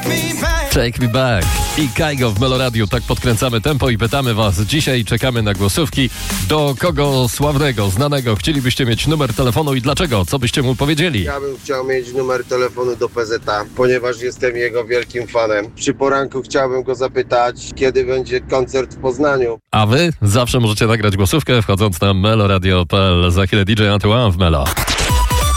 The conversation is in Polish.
Take Me Back i Kaigo w Meloradiu. Tak podkręcamy tempo i pytamy was. Dzisiaj czekamy na głosówki. Do kogo sławnego, znanego chcielibyście mieć numer telefonu i dlaczego? Co byście mu powiedzieli? Ja bym chciał mieć numer telefonu do PZA, ponieważ jestem jego wielkim fanem. Przy poranku chciałbym go zapytać, kiedy będzie koncert w Poznaniu. A wy zawsze możecie nagrać głosówkę wchodząc na meloradio.pl. Za chwilę DJ Antoine w Melo.